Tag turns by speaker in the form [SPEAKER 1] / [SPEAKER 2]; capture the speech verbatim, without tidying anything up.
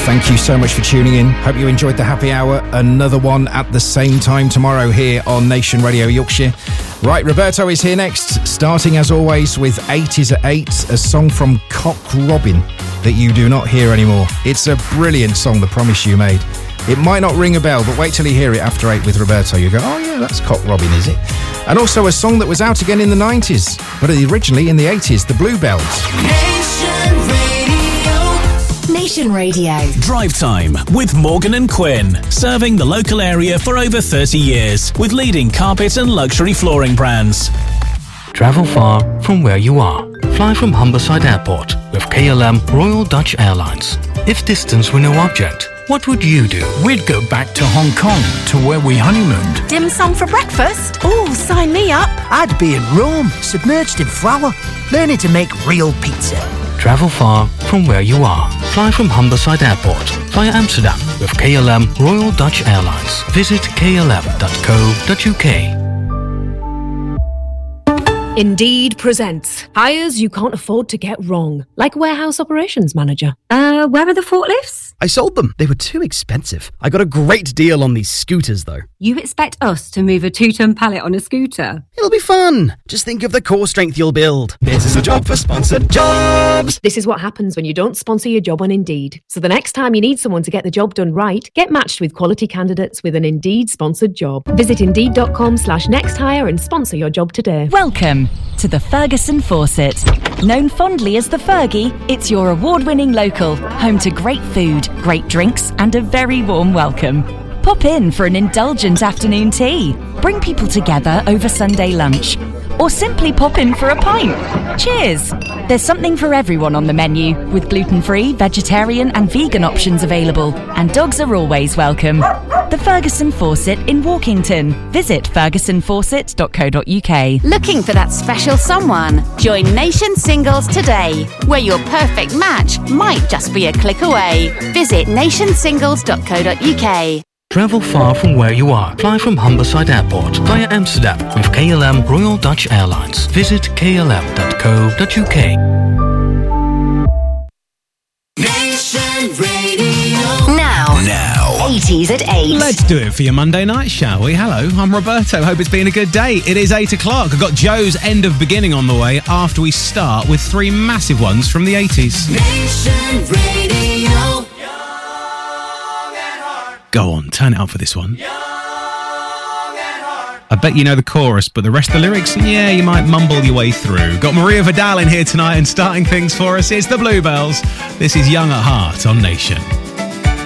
[SPEAKER 1] Thank you so much for tuning in. Hope you enjoyed the happy hour. Another one at the same time tomorrow here on Nation Radio Yorkshire. Right, Roberto is here next, starting as always with eight is at eight, a song from Cock Robin that you do not hear anymore. It's a brilliant song, The Promise You Made. It might not ring a bell, but wait till you hear it after eight with Roberto. You go, oh yeah, that's Cock Robin, is it? And also a song that was out again in the nineties, but originally in the eighties, The Bluebells.
[SPEAKER 2] Nation Radio. Nation Radio.
[SPEAKER 3] Drive Time with Morgan and Quinn, serving the local area for over thirty years with leading carpet and luxury flooring brands.
[SPEAKER 4] Travel far from where you are. Fly from Humberside Airport with K L M Royal Dutch Airlines. If distance were no object, what would you do?
[SPEAKER 5] We'd go back to Hong Kong, to where we honeymooned.
[SPEAKER 6] Dim sum for breakfast? Oh, sign me up.
[SPEAKER 7] I'd be in Rome, submerged in flour, learning to make real pizza.
[SPEAKER 4] Travel far from where you are. Fly from Humberside Airport via Amsterdam with K L M Royal Dutch Airlines. Visit k l m dot co dot u k.
[SPEAKER 8] Indeed presents hires you can't afford to get wrong, like warehouse operations manager.
[SPEAKER 9] Uh, where are the forklifts?
[SPEAKER 10] I sold them. They were too expensive. I got a great deal on these scooters, though.
[SPEAKER 9] You expect us to move a two-ton pallet on a scooter?
[SPEAKER 10] It'll be fun. Just think of the core strength you'll build. This is a job for sponsored jobs.
[SPEAKER 8] This is what happens when you don't sponsor your job on Indeed. So the next time you need someone to get the job done right, get matched with quality candidates with an Indeed sponsored job. Visit indeed.com slash next hire and sponsor your job today.
[SPEAKER 11] Welcome to the Ferguson Fawcett. Known fondly as the Fergie, it's your award-winning local, home to great food, great drinks, and a very warm welcome. Pop in for an indulgent afternoon tea. Bring people together over Sunday lunch. Or simply pop in for a pint. Cheers! There's something for everyone on the menu, with gluten-free, vegetarian and vegan options available. And dogs are always welcome. The Ferguson Fawcett in Walkington. Visit ferguson fawcett dot co dot u k.
[SPEAKER 12] Looking for that special someone? Join Nation Singles today, where your perfect match might just be a click away. Visit nation singles dot co dot u k.
[SPEAKER 4] Travel far from where you are. Fly from Humberside Airport via Amsterdam with K L M Royal Dutch Airlines. Visit k l m dot co dot u k.
[SPEAKER 2] Nation Radio.
[SPEAKER 3] Now. Now.
[SPEAKER 6] eighties at eight.
[SPEAKER 13] Let's do it for your Monday night, shall we? Hello, I'm Roberto. Hope it's been a good day. It is eight o'clock. I've got Joe's End of Beginning on the way after we start with three massive ones from the eighties.
[SPEAKER 2] Nation Radio.
[SPEAKER 13] Go on, turn it up for this one. I bet you know the chorus, but the rest of the lyrics, yeah, you might mumble your way through. Got Maria Vidal in here tonight and starting things for us. It's the Bluebells. This is Young at Heart on Nation.